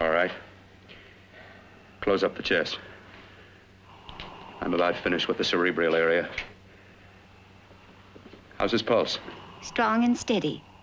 All right. Close up the chest. I'm about finished with the cerebral area. How's his pulse? Strong and steady.